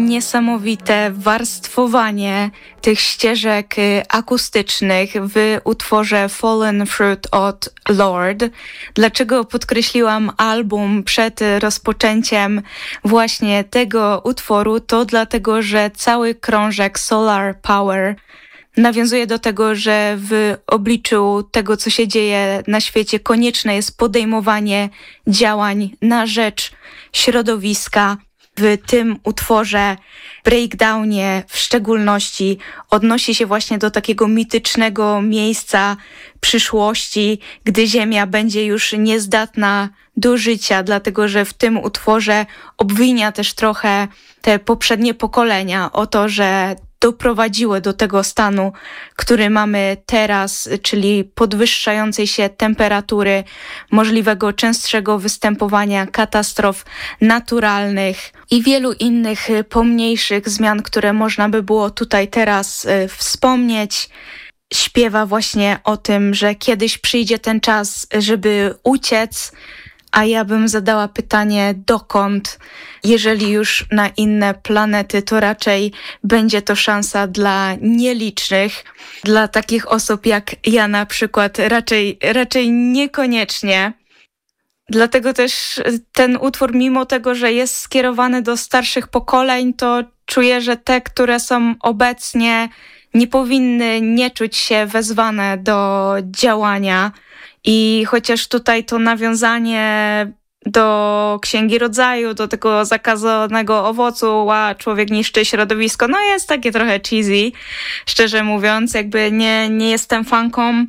niesamowite warstwowanie tych ścieżek akustycznych w utworze Fallen Fruit od Lorde. Dlaczego podkreśliłam album przed rozpoczęciem właśnie tego utworu? To dlatego, że cały krążek Solar Power nawiązuje do tego, że w obliczu tego, co się dzieje na świecie, konieczne jest podejmowanie działań na rzecz środowiska. W tym utworze, Breakdownie w szczególności, odnosi się właśnie do takiego mitycznego miejsca przyszłości, gdy Ziemia będzie już niezdatna do życia, dlatego że w tym utworze obwinia też trochę te poprzednie pokolenia o to, że doprowadziły do tego stanu, który mamy teraz, czyli podwyższającej się temperatury, możliwego częstszego występowania katastrof naturalnych i wielu innych pomniejszych zmian, które można by było tutaj teraz wspomnieć. Śpiewa właśnie o tym, że kiedyś przyjdzie ten czas, żeby uciec, a ja bym zadała pytanie, dokąd? Jeżeli już na inne planety, to raczej będzie to szansa dla nielicznych, dla takich osób jak ja na przykład, raczej niekoniecznie. Dlatego też ten utwór, mimo tego, że jest skierowany do starszych pokoleń, to czuję, że te, które są obecnie, nie powinny nie czuć się wezwane do działania. I chociaż tutaj to nawiązanie do Księgi Rodzaju, do tego zakazanego owocu, człowiek niszczy środowisko, no jest takie trochę cheesy, szczerze mówiąc, jakby nie jestem fanką,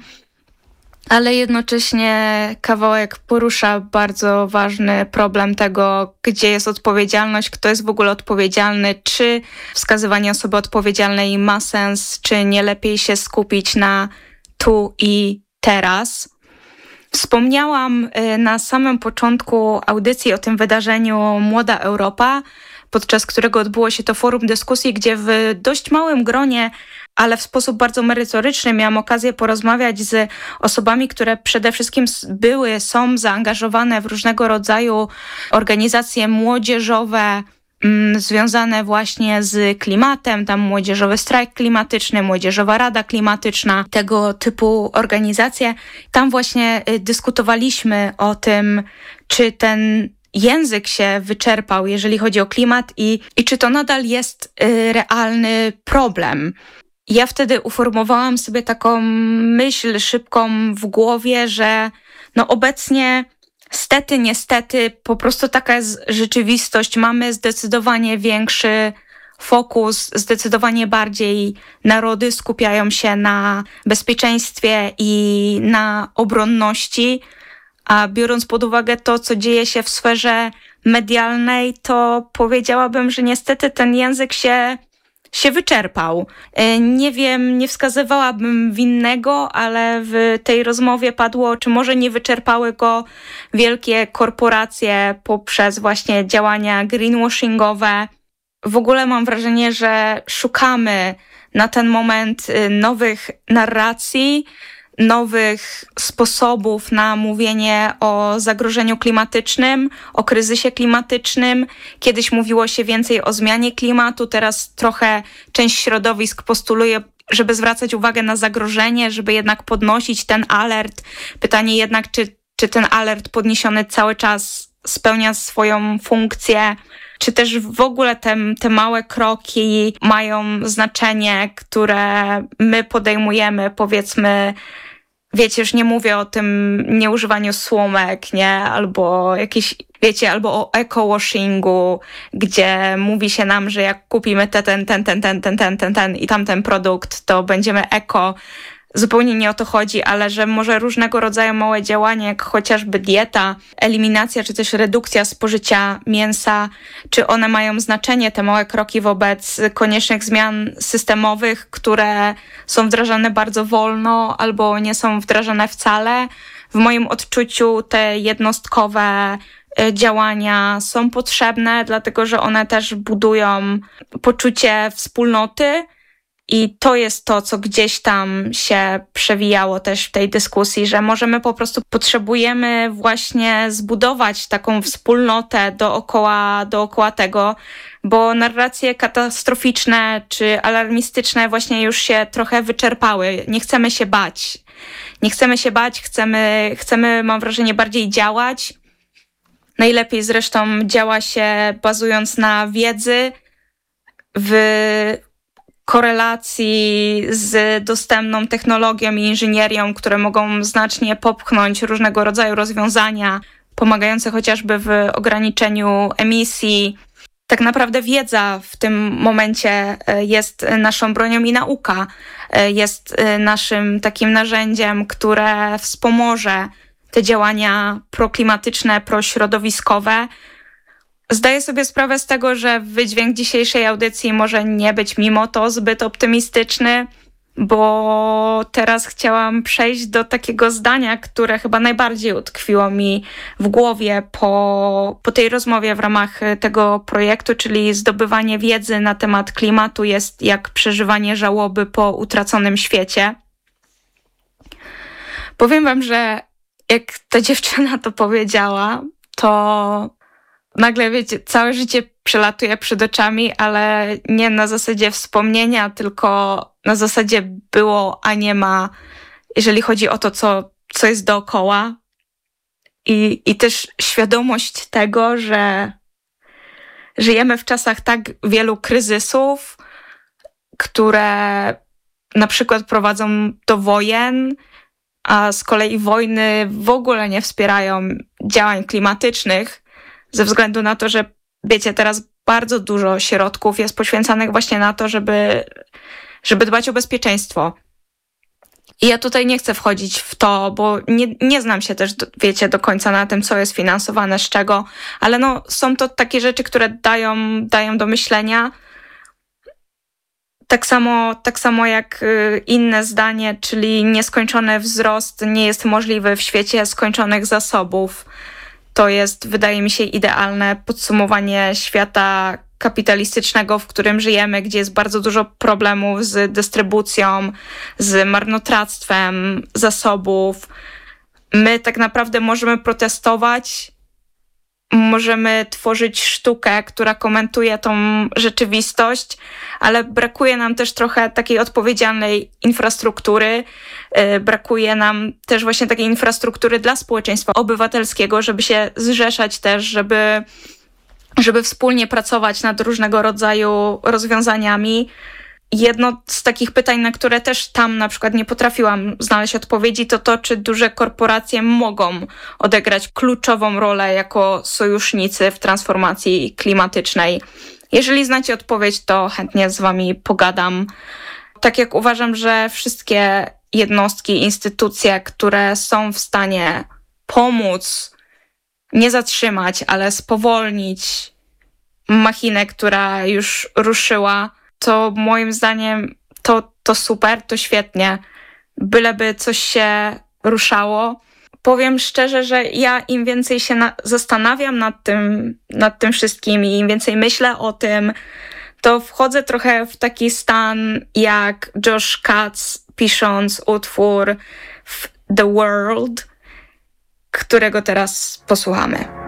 ale jednocześnie kawałek porusza bardzo ważny problem tego, gdzie jest odpowiedzialność, kto jest w ogóle odpowiedzialny, czy wskazywanie osoby odpowiedzialnej ma sens, czy nie lepiej się skupić na tu i teraz. Wspomniałam na samym początku audycji o tym wydarzeniu Młoda Europa, podczas którego odbyło się to forum dyskusji, gdzie w dość małym gronie, ale w sposób bardzo merytoryczny miałam okazję porozmawiać z osobami, które przede wszystkim są zaangażowane w różnego rodzaju organizacje młodzieżowe, związane właśnie z klimatem, tam Młodzieżowy Strajk Klimatyczny, Młodzieżowa Rada Klimatyczna, tego typu organizacje. Tam właśnie dyskutowaliśmy o tym, czy ten język się wyczerpał, jeżeli chodzi o klimat i czy to nadal jest realny problem. Ja wtedy uformowałam sobie taką myśl szybką w głowie, że obecnie niestety, po prostu taka jest rzeczywistość. Mamy zdecydowanie większy fokus, zdecydowanie bardziej narody skupiają się na bezpieczeństwie i na obronności, a biorąc pod uwagę to, co dzieje się w sferze medialnej, to powiedziałabym, że niestety ten język się wyczerpał. Nie wiem, nie wskazywałabym winnego, ale w tej rozmowie padło, czy może nie wyczerpały go wielkie korporacje poprzez właśnie działania greenwashingowe. W ogóle mam wrażenie, że szukamy na ten moment nowych narracji, nowych sposobów na mówienie o zagrożeniu klimatycznym, o kryzysie klimatycznym. Kiedyś mówiło się więcej o zmianie klimatu, teraz trochę część środowisk postuluje, żeby zwracać uwagę na zagrożenie, żeby jednak podnosić ten alert. Pytanie jednak, czy ten alert podniesiony cały czas spełnia swoją funkcję, czy też w ogóle te małe kroki mają znaczenie, które my podejmujemy, powiedzmy. Wiecie, już nie mówię o tym nieużywaniu słomek, nie? Albo albo o eco-washingu, gdzie mówi się nam, że jak kupimy ten i tamten produkt, to będziemy eko. Zupełnie nie o to chodzi, ale że może różnego rodzaju małe działania, jak chociażby dieta, eliminacja czy też redukcja spożycia mięsa, czy one mają znaczenie, te małe kroki wobec koniecznych zmian systemowych, które są wdrażane bardzo wolno albo nie są wdrażane wcale. W moim odczuciu te jednostkowe działania są potrzebne, dlatego że one też budują poczucie wspólnoty I to jest to, co gdzieś tam się przewijało też w tej dyskusji, że może my po prostu potrzebujemy właśnie zbudować taką wspólnotę dookoła tego, bo narracje katastroficzne czy alarmistyczne właśnie już się trochę wyczerpały. Nie chcemy się bać. Nie chcemy się bać, chcemy, mam wrażenie, bardziej działać. Najlepiej zresztą działa się bazując na wiedzy, w korelacji z dostępną technologią i inżynierią, które mogą znacznie popchnąć różnego rodzaju rozwiązania, pomagające chociażby w ograniczeniu emisji. Tak naprawdę wiedza w tym momencie jest naszą bronią i nauka jest naszym takim narzędziem, które wspomoże te działania proklimatyczne, prośrodowiskowe. Zdaję sobie sprawę z tego, że wydźwięk dzisiejszej audycji może nie być mimo to zbyt optymistyczny, bo teraz chciałam przejść do takiego zdania, które chyba najbardziej utkwiło mi w głowie po tej rozmowie w ramach tego projektu, czyli zdobywanie wiedzy na temat klimatu jest jak przeżywanie żałoby po utraconym świecie. Powiem wam, że jak ta dziewczyna to powiedziała, to nagle, wiecie, całe życie przelatuje przed oczami, ale nie na zasadzie wspomnienia, tylko na zasadzie było, a nie ma, jeżeli chodzi o to, co jest dookoła. I też świadomość tego, że żyjemy w czasach tak wielu kryzysów, które na przykład prowadzą do wojen, a z kolei wojny w ogóle nie wspierają działań klimatycznych, ze względu na to, że wiecie, teraz bardzo dużo środków jest poświęcanych właśnie na to, żeby dbać o bezpieczeństwo. I ja tutaj nie chcę wchodzić w to, bo nie znam się też, wiecie, do końca na tym, co jest finansowane, z czego, ale no, są to takie rzeczy, które dają do myślenia. Tak samo jak inne zdanie, czyli nieskończony wzrost nie jest możliwy w świecie skończonych zasobów. To jest, wydaje mi się, idealne podsumowanie świata kapitalistycznego, w którym żyjemy, gdzie jest bardzo dużo problemów z dystrybucją, z marnotrawstwem zasobów. My tak naprawdę możemy protestować, możemy tworzyć sztukę, która komentuje tą rzeczywistość, ale brakuje nam też trochę takiej odpowiedzialnej infrastruktury. Brakuje nam też właśnie takiej infrastruktury dla społeczeństwa obywatelskiego, żeby się zrzeszać też, żeby wspólnie pracować nad różnego rodzaju rozwiązaniami. Jedno z takich pytań, na które też tam na przykład nie potrafiłam znaleźć odpowiedzi, to czy duże korporacje mogą odegrać kluczową rolę jako sojusznicy w transformacji klimatycznej. Jeżeli znacie odpowiedź, to chętnie z wami pogadam. Tak jak uważam, że wszystkie jednostki, instytucje, które są w stanie pomóc, nie zatrzymać, ale spowolnić machinę, która już ruszyła, to moim zdaniem to super, to świetnie. Byleby coś się ruszało. Powiem szczerze, że ja im więcej się zastanawiam nad tym wszystkim i im więcej myślę o tym, to wchodzę trochę w taki stan jak Josh Katz, pisząc utwór The World, którego teraz posłuchamy.